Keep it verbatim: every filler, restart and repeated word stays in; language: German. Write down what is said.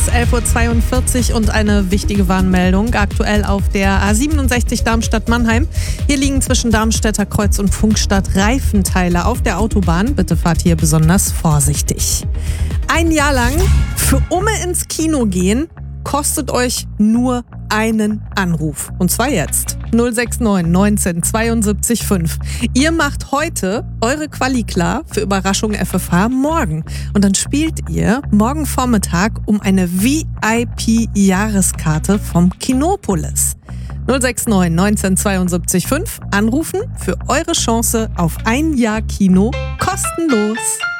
elf Uhr zweiundvierzig und eine wichtige Warnmeldung. Aktuell auf der A siebenundsechzig Darmstadt-Mannheim. Hier liegen zwischen Darmstädter Kreuz und Funkstadt Reifenteile auf der Autobahn. Bitte fahrt hier besonders vorsichtig. Ein Jahr lang für Umme ins Kino gehen kostet euch nur einen Anruf. Und zwar jetzt. null sechs neun neunzehn zweiundsiebzig fünf. Ihr macht heute eure Quali klar für Überraschung F F H morgen. Und dann spielt ihr morgen Vormittag um eine V I P-Jahreskarte vom Kinopolis. null sechs neun neunzehn zweiundsiebzig fünf. Anrufen für eure Chance auf ein Jahr Kino kostenlos.